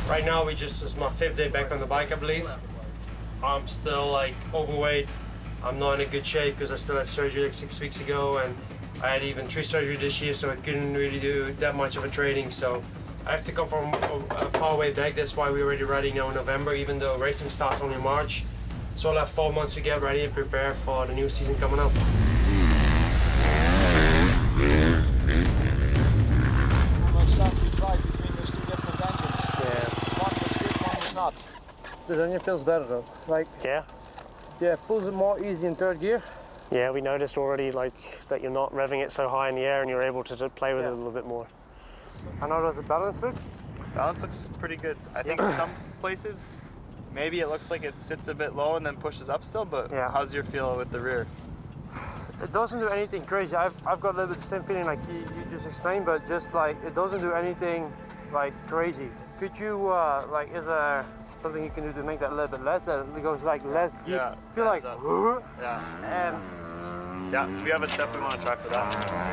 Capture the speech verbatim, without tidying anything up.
Right now, we just, it's my fifth day back on the bike, I believe. I'm still like overweight. I'm not in a good shape because I still had surgery like six weeks ago, and I had even tree surgery this year, so I couldn't really do that much of a training. So I have to come from a, a far way back. That's why we're already riding now in November, even though racing starts only in March. So I'll have four months to get ready and prepare for the new season coming up. How much stuff you tried between those two different engines? Yeah. One was good, one was not. The engine feels better though. Like, Yeah. yeah, it pulls it more easy in third gear. Yeah, we noticed already like that you're not revving it so high in the air and you're able to to play with Yeah. it a little bit more. And how does the balance look? Balance looks pretty good. I think some places, maybe it looks like it sits a bit low and then pushes up still, but Yeah. how's your feel with the rear? It doesn't do anything crazy. I've, I've got a little bit the same feeling like you, you just explained, but just like it doesn't do anything like crazy. Could you, uh, like, is there something you can do to make that a little bit less? That it goes like less deep. Yeah, feel like, hands up. huh? Yeah. And Yeah, we have a step we want to try for that.